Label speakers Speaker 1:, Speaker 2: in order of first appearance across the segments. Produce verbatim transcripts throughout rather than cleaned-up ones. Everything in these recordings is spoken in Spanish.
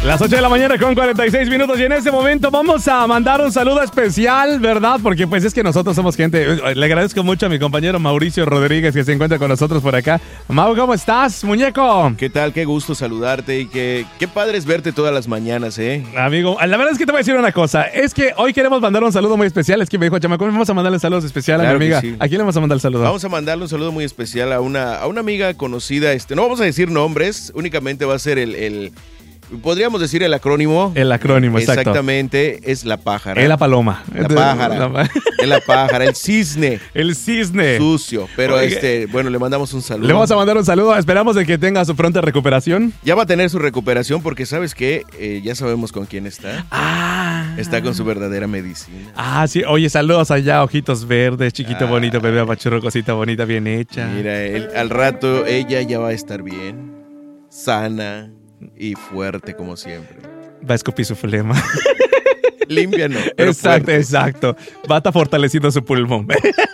Speaker 1: Las ocho de la mañana con cuarenta y seis minutos y en este momento vamos a mandar un saludo especial, ¿verdad? Porque pues es que nosotros somos gente. Le agradezco mucho a mi compañero Mauricio Rodríguez que se encuentra con nosotros por acá. Mau, ¿cómo estás, muñeco?
Speaker 2: ¿Qué tal? Qué gusto saludarte y qué, qué padre es verte todas las mañanas, ¿eh?
Speaker 1: Amigo, la verdad es que te voy a decir una cosa. Es que hoy queremos mandar un saludo muy especial. Es que me dijo Chamacón, vamos a mandarle saludos especial a
Speaker 2: Claro
Speaker 1: mi amiga.
Speaker 2: que sí.
Speaker 1: ¿A quién le vamos a mandar el saludo?
Speaker 2: Vamos a mandarle un saludo muy especial a una, a una amiga conocida. Este, no vamos a decir nombres, únicamente va a ser el... el podríamos decir el acrónimo.
Speaker 1: El acrónimo, exacto.
Speaker 2: Exactamente, es la pájara.
Speaker 1: Es la paloma.
Speaker 2: La pájara. La... Es la pájara, el cisne.
Speaker 1: El cisne.
Speaker 2: Sucio, pero
Speaker 1: Oye,
Speaker 2: este, bueno, le mandamos un saludo.
Speaker 1: Le vamos a mandar un saludo, esperamos de que tenga su pronta recuperación.
Speaker 2: Ya va a tener su recuperación porque, ¿sabes qué? Eh, ya sabemos con quién está.
Speaker 1: Ah.
Speaker 2: Está con su verdadera medicina.
Speaker 1: Ah, sí. Oye, saludos allá, ojitos verdes, chiquito ah. bonito, bebé apachurro, cosita bonita, bien hecha.
Speaker 2: Mira, él, al rato ella ya va a estar bien, sana y fuerte como siempre.
Speaker 1: Va a escupir su flema.
Speaker 2: Limpia, no.
Speaker 1: Exacto,
Speaker 2: fuerte.
Speaker 1: exacto. Va a estar fortaleciendo su pulmón.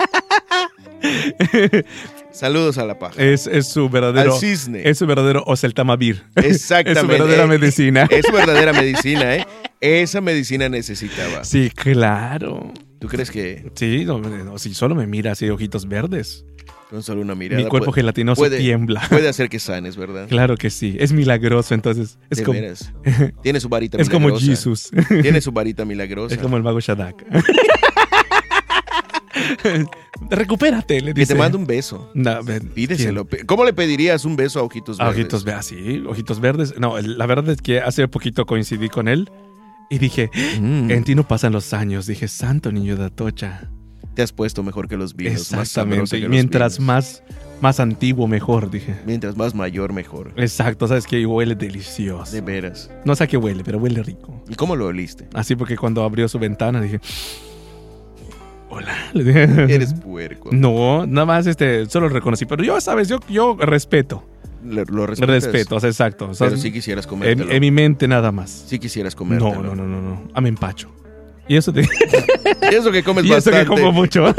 Speaker 2: Saludos a la paja.
Speaker 1: Es, es su verdadero...
Speaker 2: Al cisne.
Speaker 1: Es su verdadero oseltamivir.
Speaker 2: Exactamente.
Speaker 1: Es su verdadera
Speaker 2: eh,
Speaker 1: medicina.
Speaker 2: Es su verdadera medicina, ¿eh? Esa medicina necesitaba.
Speaker 1: Sí, claro.
Speaker 2: ¿Tú crees que...?
Speaker 1: Sí, no, no, si solo me mira así, ojitos verdes.
Speaker 2: Con solo una mirada.
Speaker 1: Mi cuerpo
Speaker 2: puede,
Speaker 1: gelatinoso
Speaker 2: puede,
Speaker 1: tiembla.
Speaker 2: Puede hacer que sanes, ¿verdad?
Speaker 1: Claro que sí. Es milagroso, entonces. Es
Speaker 2: de
Speaker 1: como...
Speaker 2: veras. Tiene su varita
Speaker 1: es
Speaker 2: milagrosa.
Speaker 1: Es como Jesús.
Speaker 2: Tiene su varita milagrosa.
Speaker 1: Es como el mago Shadak. Recupérate, le dice.
Speaker 2: Que te mande un beso.
Speaker 1: No,
Speaker 2: Pídeselo. ¿Quién? ¿Cómo le pedirías un beso a Ojitos Verdes?
Speaker 1: A Ojitos Verdes, sí, Ojitos Verdes. No, la verdad es que hace poquito coincidí con él y dije, mm. en ti no pasan los años. Dije, santo niño de Atocha.
Speaker 2: Te has puesto mejor que los vinos.
Speaker 1: Exactamente.
Speaker 2: Más
Speaker 1: y mientras
Speaker 2: vinos.
Speaker 1: más, más antiguo, mejor, dije.
Speaker 2: Mientras más mayor, mejor.
Speaker 1: Exacto, sabes que huele delicioso.
Speaker 2: De veras.
Speaker 1: No sé a qué huele, pero huele rico.
Speaker 2: ¿Y cómo lo oliste?
Speaker 1: Así porque cuando abrió su ventana dije, hola. Le dije,
Speaker 2: eres puerco.
Speaker 1: No, nada más este, solo reconocí. Pero yo, sabes, yo, yo respeto.
Speaker 2: Lo, lo respetas.
Speaker 1: Respeto, o sea, exacto. O sea,
Speaker 2: pero sí quisieras comértelo.
Speaker 1: En, en mi mente nada más.
Speaker 2: Sí quisieras comértelo.
Speaker 1: No, no, no, no, no. A me empacho. Y eso te...
Speaker 2: y eso que comes
Speaker 1: y
Speaker 2: bastante.
Speaker 1: Y eso que como mucho.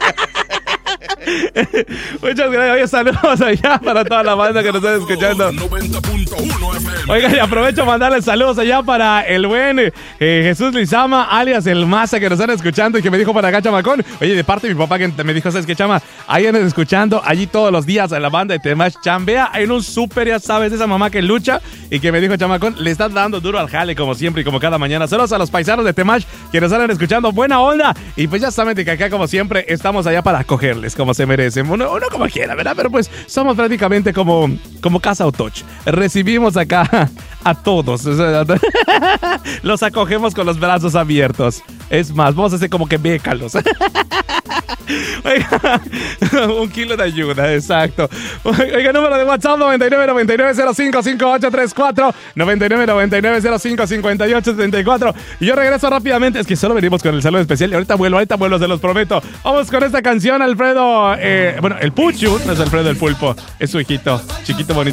Speaker 1: Muchas gracias. Oye, saludos allá para toda la banda que nos está escuchando.
Speaker 3: noventa punto uno F M.
Speaker 1: Oiga, y aprovecho a mandarles saludos allá para el buen eh, Jesús Lizama, alias el Maza, que nos están escuchando y que me dijo para acá, Chamacón. Oye, de parte de mi papá que me dijo, ¿sabes qué, Chama? Ahí andan escuchando, allí todos los días a la banda de Temash. Chambea en un súper, ya sabes, esa mamá que lucha y que me dijo, Chamacón, le están dando duro al jale como siempre y como cada mañana. Saludos a los paisanos de Temash que nos están escuchando. Buena onda. Y pues ya saben que acá, como siempre, estamos allá para acogerles como se merecen. Uno, uno como quiera, ¿verdad? Pero pues somos prácticamente como, como Casa Autoch. Recibimos acá a todos. Los acogemos con los brazos abiertos. Es más, vamos a hacer como que bécalos. Oiga, un kilo de ayuda, exacto. Oiga, número de WhatsApp noventa y nueve noventa y nueve cero cinco cinco ocho tres cuatro, noventa y nueve noventa y nueve cero cinco cincuenta y ocho setenta y cuatro. Y yo regreso rápidamente, es que solo venimos con el saludo especial y ahorita vuelvo, ahorita vuelvo, se los prometo. Vamos con esta canción, Alfredo, eh, bueno, el Puchu, no es Alfredo el Pulpo, es su hijito, chiquito bonito.